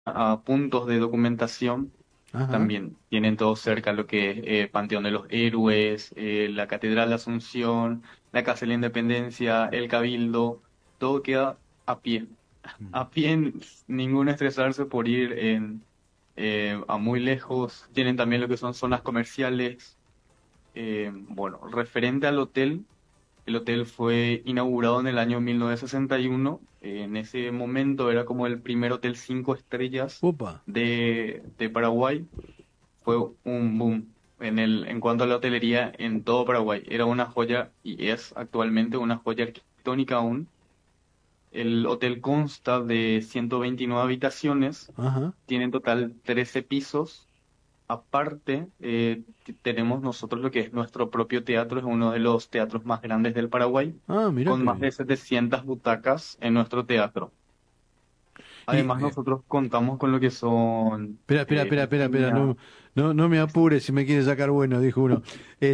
a puntos de documentación. Ajá. También tienen todo cerca lo que es Panteón de los Héroes, la Catedral de Asunción, la Casa de la Independencia, el Cabildo, todo queda a pie. A pie, ningún estresarse por ir a muy lejos. Tienen también lo que son zonas comerciales. Bueno, referente al hotel, el hotel fue inaugurado en el año 1961. En ese momento era como el primer hotel 5 estrellas Opa. de Paraguay. Fue un boom en cuanto a la hotelería en todo Paraguay. Era una joya y es actualmente una joya arquitectónica aún. El hotel consta de 129 habitaciones, Ajá. tiene en total 13 pisos. Aparte, tenemos nosotros lo que es nuestro propio teatro, es uno de los teatros más grandes del Paraguay, Ah, mirá con qué más bien. de 700 butacas en nuestro teatro. Y Además, nosotros contamos con lo que son espera, piscina. no me apures si me quiere sacar bueno, dijo uno.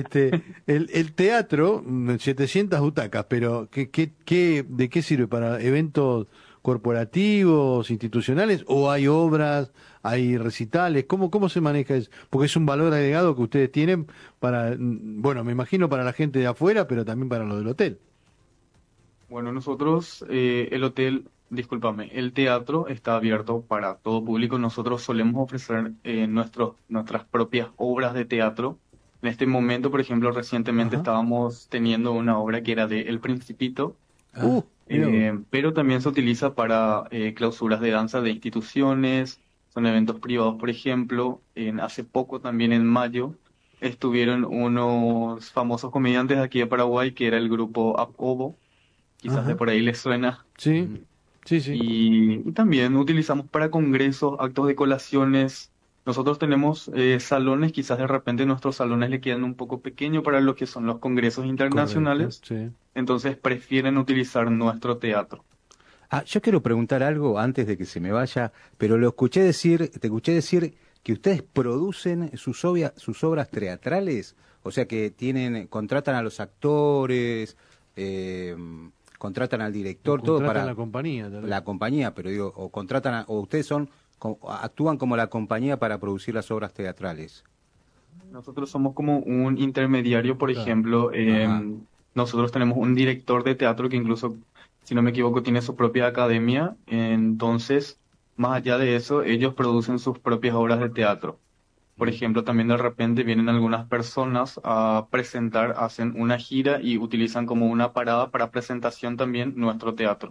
El teatro, 700 butacas, pero ¿de qué sirve? ¿Para eventos corporativos, institucionales? ¿O hay obras, hay recitales? ¿Cómo se maneja eso? Porque es un valor agregado que ustedes tienen para, bueno, me imagino para la gente de afuera, pero también para lo del hotel. Bueno, nosotros, el hotel, discúlpame, el teatro está abierto para todo público. Nosotros solemos ofrecer nuestras propias obras de teatro. En este momento, por ejemplo, recientemente Ajá. estábamos teniendo una obra que era de El Principito, Mirá vos. pero también se utiliza para clausuras de danza de instituciones, son eventos privados, por ejemplo. Hace poco, también en mayo, estuvieron unos famosos comediantes de aquí de Paraguay, que era el grupo Apobo, quizás de Ajá. por ahí les suena. Sí, sí, sí. Y también utilizamos para congresos, actos de colaciones. Nosotros tenemos salones, quizás de repente nuestros salones le quedan un poco pequeños para lo que son los congresos Correcto, internacionales, sí. entonces prefieren utilizar nuestro teatro. Ah, yo quiero preguntar algo antes de que se me vaya, pero te escuché decir que ustedes producen sus obras teatrales, o sea que contratan a los actores, eh, contratan al Lo director, todo contrata para la compañía, tal vez. la compañía, pero digo, o ustedes actúan como la compañía para producir las obras teatrales. Nosotros somos como un intermediario, por Claro. ejemplo, Ajá. nosotros tenemos un director de teatro que incluso, si no me equivoco, tiene su propia academia. Entonces, más allá de eso, ellos producen sus propias obras de teatro. Por Mm. ejemplo, también de repente vienen algunas personas a presentar, hacen una gira y utilizan como una parada para presentación también nuestro teatro.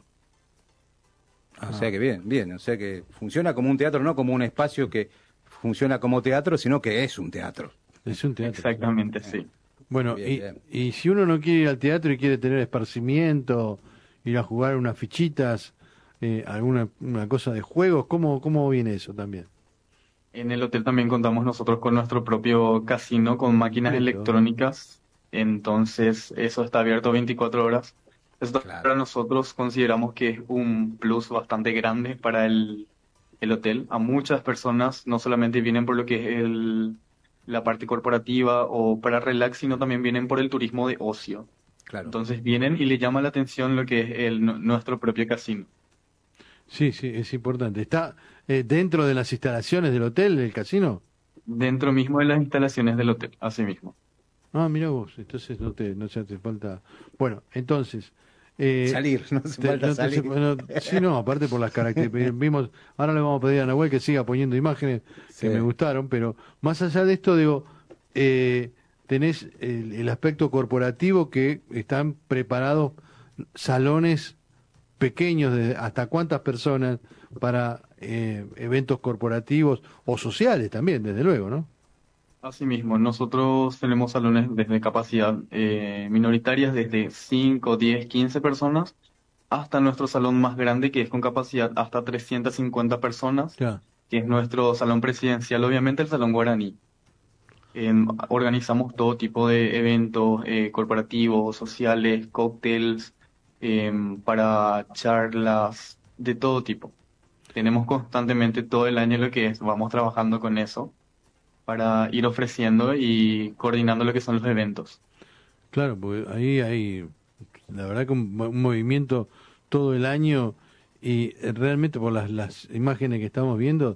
O Ah, sea que bien, bien, o sea que funciona como un teatro, no como un espacio que funciona como teatro, sino que es un teatro. es un teatro, sí. Exactamente, sí. Bueno, Bien, bien. y si uno no quiere ir al teatro y quiere tener esparcimiento, ir a jugar unas fichitas, alguna una cosa de juegos, ¿cómo viene eso también? En el hotel también contamos nosotros con nuestro propio casino con máquinas Listo. electrónicas, entonces eso está abierto 24 horas. Esto Claro. para nosotros consideramos que es un plus bastante grande para el hotel. A muchas personas no solamente vienen por lo que es la parte corporativa o para relax, sino también vienen por el turismo de ocio. Claro. Entonces vienen y le llama la atención lo que es nuestro propio casino. Sí, sí, es importante. ¿Está dentro de las instalaciones del hotel, el casino? Dentro mismo de las instalaciones del hotel, así mismo. Ah, mira vos, entonces no se hace falta. Bueno, entonces, eh, Salir, no hace falta no te hace- salir. bueno, sí, no, aparte por las características, vimos, ahora le vamos a pedir a Nahuel que siga poniendo imágenes que me Sí. gustaron, pero más allá de esto, digo, tenés el aspecto corporativo que están preparados salones pequeños de hasta cuántas personas para eventos corporativos o sociales también, desde luego, ¿no? Asimismo, nosotros tenemos salones desde capacidad minoritarias, desde 5, 10, 15 personas, hasta nuestro salón más grande, que es con capacidad hasta 350 personas, Ya. que es nuestro salón presidencial, obviamente el Salón Guaraní. Organizamos todo tipo de eventos corporativos, sociales, cócteles, para charlas, de todo tipo. Tenemos constantemente todo el año lo que es, vamos trabajando con eso para ir ofreciendo y coordinando lo que son los eventos. Claro, porque ahí hay, la verdad que un movimiento todo el año y realmente por las imágenes que estamos viendo,